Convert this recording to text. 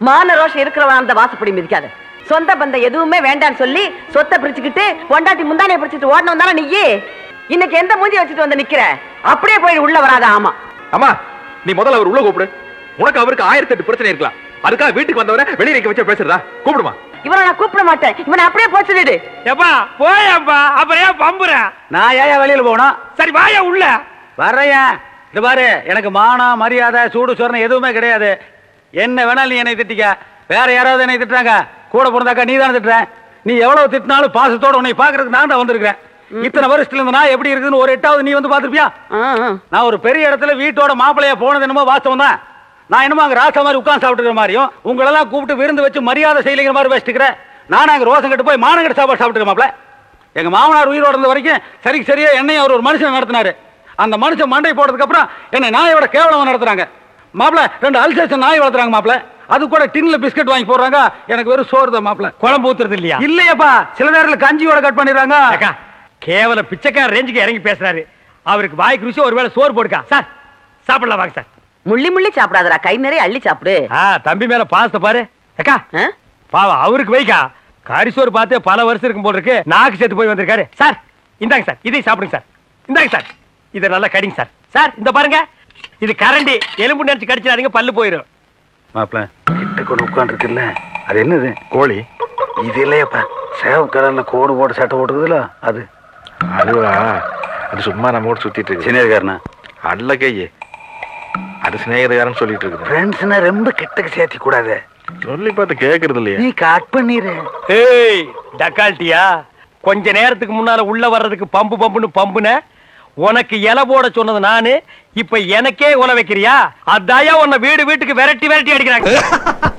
மான ரோஷம் இருக்கிறவன் அந்த வாசப்படி மிதிக்காத. சொந்த பந்தம் எதுவுமே வேண்டான்னு சொல்லி சொத்தை பிரிச்சுக்கிட்டு பொண்டாட்டி முந்தானையை பிடிச்சிட்டு ஓடணும் தானே நீயே. இன்னைக்கு எந்த மூஞ்சி வச்சுட்டு வந்து நிக்கிற? அப்படியே போய் உள்ள வராத. ஆமா அம்மா, நீ முதல்ல அவர் உள்ள கூப்பிடு. உனக்கு அவருக்கு 1008 பிரச்சனை இருக்கலாம். அதுக்காக வீட்டுக்கு வந்தவரை வெளியே வைக்க வச்சு பேசுறதா? கூப்பிடுமா. இவனை நான் கூப்பிட மாட்டேன். இவனை அப்படியே போய் சொல்லிடு. எப்பா போயப்பா, அப்புறம் ஏன் பம்புற? நான் ஏன் வெளியில போகணும்? சரி வாயா உள்ள. வர்றேன். இது பாரு, எனக்கு மானம் மரியாதை சூடு சொரணை எதுவுமே கிடையாது. என்ன வேணாலும் நீ என்னை திட்டிக்க. வேற யாராவது என்னை திட்டுறாங்க, கூட பிறந்தாக்கா நீ தானே திட்டுற. நீ எவ்வளவு திட்டினாலும் பாசத்தோட உன்னை பாக்குறதுக்கு நான் தான் வந்திருக்கிறேன். இத்தனை வருஷத்துல இருந்து நான் எப்படி இருக்குன்னு ஒரு 8வது நீ வந்து பாத்துருப்பியா? நான் ஒரு பெரிய இடத்துல வீட்டோட மாப்பிள்ளையா போனது என்னமோ வாஸ்தவம் தான். நான் என்னமோ அங்க ராசா மாதிரி உட்கார்ந்து சாப்பிட்டுக்கிற மாதிரியும் உங்களெல்லாம் கூப்பிட்டு விருந்து வச்சு மரியாதை செய்யலைங்கிற மாதிரி வச்சுக்கிறேன். நானும் அங்க ரோசம் கட்டு போய் மானங்கட்டு சாப்பாடு சாப்பிட்டுக்க மாப்பிள்ள. எங்க மாமனார் உயிரோட இருந்த வரைக்கும் சரியா என்னையும் அவர் ஒரு மனுஷன் நடத்தினாரு. அந்த மனுஷன் மண்டை போட்டதுக்கு அப்புறம் என்னை நாயோட கேவலமா நடத்துறாங்க மாப்பிள்ள. 2 அல்சேஷன் நாய் வளர்த்துறாங்க மாப்பிள்ள. அது கூட டின்ல பிஸ்கட் வாங்கி போடுறாங்க. எனக்கு வெறும் சோறு தான் மாப்பிள்ள. குழம்பு ஊத்துறது இல்லையா? இல்லையப்பா, சில நேரத்தில் கஞ்சியோட கட் பண்ணிடுறாங்க. கேவல பிச்சைக்கார ரேஞ்சுக்கு இறங்கி பேசுறாரு. அவருக்கு வாய்க்கு ருசி ஒருவேளை சோறு போடுக்கா. சார் சாப்பிடலாம் வாங்க சார். முள்ளி முள்ளி சாப்பிடாதடா, கை நிறைய அள்ளி சாப்பிடு. தம்பி மேல பாசத்தை பாரு. அக்கா பாவம் அவருக்கு வைக்கா. கரிசோறு பார்த்து பல வருஷம் இருக்கும் போல இருக்கு. நாக்கு சேர்த்து போய் வந்திருக்காரு. சார் இந்தாங்க சார், இதை சாப்பிடுங்க சார். இந்தாங்க சார், இதை நல்லா கடிங்க சார். சார் இந்த பாருங்க, இது கரண்டி. எலும்பு நினைச்சு கடிச்சிடாதீங்க, பல்லு போயிடும். மாப்பிள்ள கிட்ட கொண்டு உட்காந்து இருக்குல்ல, அது என்னது? கோழி. இது இல்லையப்பா, சேவ கலர்ல கோடு போட்டு சட்டை போட்டுக்குதுல அது. அதுவா? அது சும்மா நம்ம கூட சுத்திட்டு இருக்கு. சினேகாரனா? அல்ல கையே, அது சிநேகிதக்காரன் சொல்லிட்டு இருக்கு. ஃப்ரெண்ட்ஸ்னா ரொம்ப கிட்டக்கு சேர்த்தி கூடாது. சொல்லி பார்த்து கேக்குறது இல்லையா? நீ கட் பண்ணிரு. ஏய் டக்கால்ட்டியா, கொஞ்ச நேரத்துக்கு முன்னால உள்ள வர்றதுக்கு பம்புன்னு பம்புன உனக்கு இலை போட சொன்னது நானு. இப்ப எனக்கே உல வைக்கிறியா? அதாயா உன்னை வீட்டுக்கு விரட்டி அடிக்கிறாங்க.